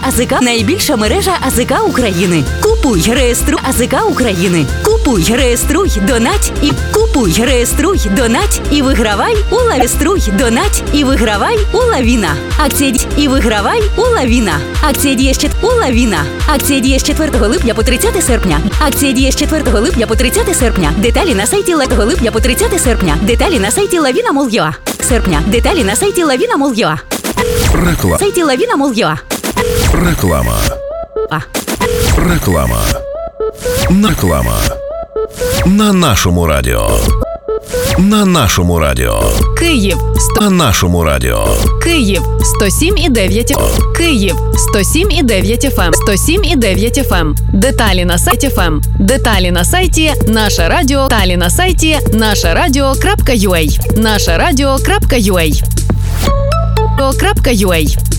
АЗК – найбільша мережа АЗК України. Купуй, реєструй АЗК України. Купуй, реєструй, донать і купуй, реєструй, донать і вигравай у реєструй, донать і вигравай у Лавіна. Акція і вигравай у Лавіна. Акція діє у Лавіна. Акція діє з 4 липня по 30 серпня. Акція діє з 4 липня по 30 серпня. Деталі на сайті липня по 30 серпня. Деталі на сайті Lavina.mol.ua. Серпня. Деталі на сайті Lavina.mol.ua. Реклама. Сайті Lavina.mol.ua. Реклама. Реклама. Реклама. На нашому радіо. На нашому радіо. Київ. На нашому радіо. Київ 107,9. Київ 107,9 FM. 107,9 FM. Деталі на сайті FM. Деталі на сайті Наше Радіо. Деталі на сайті нашерадіо.ua. Нашерадіо.ua.